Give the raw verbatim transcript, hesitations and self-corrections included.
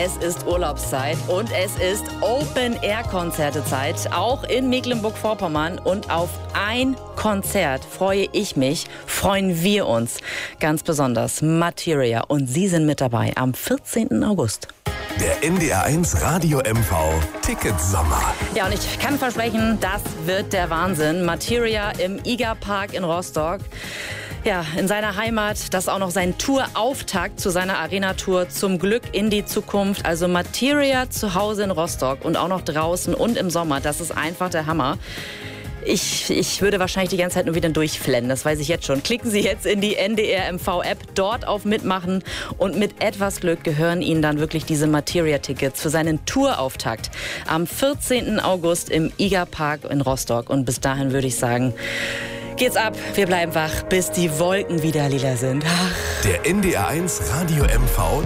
es ist Urlaubszeit und es ist Open-Air-Konzerte-Zeit, auch in Mecklenburg-Vorpommern. Und auf ein Konzert freue ich mich, freuen wir uns ganz besonders. Materia, und Sie sind mit dabei am vierzehnten August. Der N D R eins Radio M V Ticketsommer. Ja, und ich kann versprechen, das wird der Wahnsinn. Materia im Iga Park in Rostock. Ja, in seiner Heimat, das ist auch noch sein Tourauftakt zu seiner Arena-Tour Zum Glück in die Zukunft. Also Materia zu Hause in Rostock und auch noch draußen und im Sommer. Das ist einfach der Hammer. Ich, ich würde wahrscheinlich die ganze Zeit nur wieder durchflennen, das weiß ich jetzt schon. Klicken Sie jetzt in die N D R M V-App, dort auf Mitmachen, und mit etwas Glück gehören Ihnen dann wirklich diese Materia-Tickets für seinen Tourauftakt am vierzehnten August im Iga Park in Rostock. Und bis dahin würde ich sagen, geht's ab, wir bleiben wach, bis die Wolken wieder lila sind. Ach. Der N D R eins Radio M V